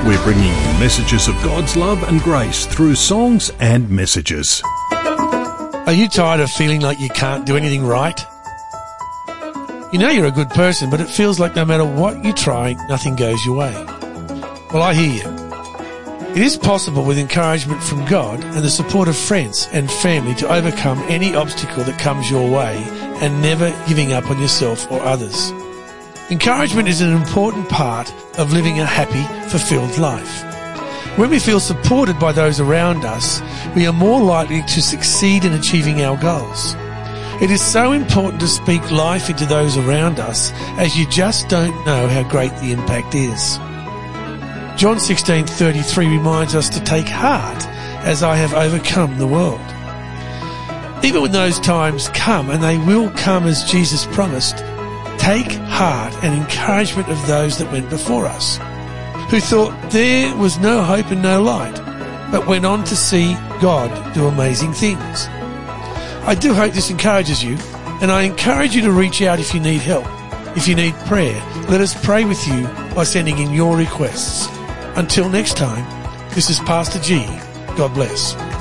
We're bringing you messages of God's love and grace through songs and messages. Are you tired of feeling like you can't do anything right? You know you're a good person, but it feels like no matter what you try, nothing goes your way. Well, I hear you. It is possible with encouragement from God and the support of friends and family to overcome any obstacle that comes your way and never giving up on yourself or others. Encouragement is an important part of living a happy, fulfilled life. When we feel supported by those around us, we are more likely to succeed in achieving our goals. It is so important to speak life into those around us, as you just don't know how great the impact is. John 16:33 reminds us to take heart as I have overcome the world. Even when those times come, and they will come as Jesus promised, take heart and encouragement of those that went before us, who thought there was no hope and no light, but went on to see God do amazing things. I do hope this encourages you, and I encourage you to reach out if you need help. If you need prayer, let us pray with you by sending in your requests. Until next time, this is Pastor G. God bless.